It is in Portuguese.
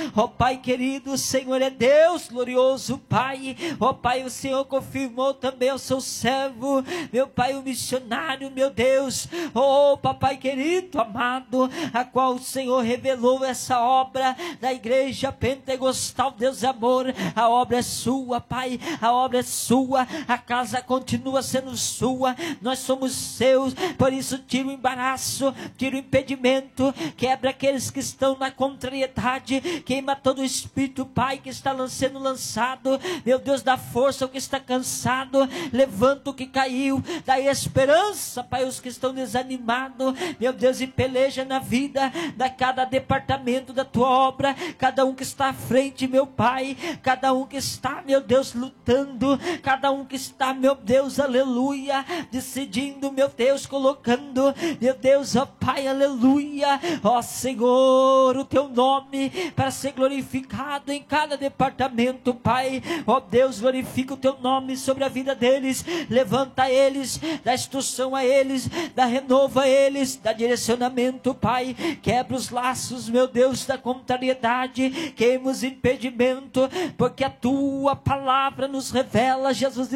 ó Pai querido, o Senhor é Deus glorioso, Pai, ó Pai, o Senhor confirmou também ao seu servo, meu Pai, o missionário, meu Deus, ó Papai querido, amado, a qual o Senhor revelou essa obra da igreja pentecostal, Deus é amor, a obra é sua, Pai, a obra é sua, a casa continua sendo sua, nós somos seus, por isso tira o embaraço, tira o impedimento, quebra aqueles que estão na contrariedade, queima todo o espírito, Pai, que está sendo lançado, meu Deus, dá força ao que está cansado, levanta o que caiu, dá esperança, Pai, os que estão desanimados, meu Deus, e peleja na vida da cada departamento da tua obra, cada um que está à frente, meu Pai, cada um que está, meu Deus, lutando, cada um que está, meu Deus, aleluia, decidindo, meu Deus, colocando, meu Deus, ó Pai, aleluia, ó Senhor, o teu nome para ser glorificado em cada departamento, Pai, ó Deus, glorifica o teu nome sobre a vida deles, levanta eles, dá instrução a eles, dá renovo a eles, dá direcionamento, Pai, quebra os laços, meu Deus, da contrariedade, queima os impedimentos, porque a tua palavra nos revela, Jesus,